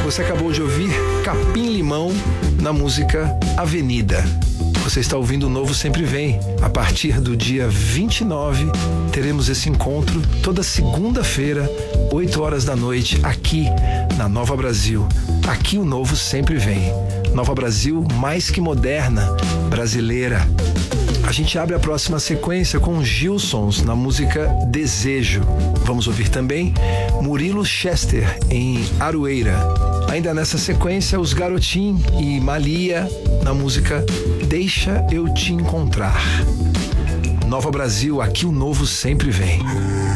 Você acabou de ouvir Capim Limão na música Avenida. Você está ouvindo o Novo Sempre Vem. A partir do dia 29, teremos esse encontro toda segunda-feira, 8 horas da noite, aqui na Nova Brasil. Aqui o Novo Sempre Vem. Nova Brasil, mais que moderna, brasileira. A gente abre a próxima sequência com Gilsons na música Desejo. Vamos ouvir também Murilo Chester em Aroeira. Ainda nessa sequência, os Garotim e Malia na música Deixa Eu Te Encontrar. Nova Brasil, aqui o Novo Sempre Vem.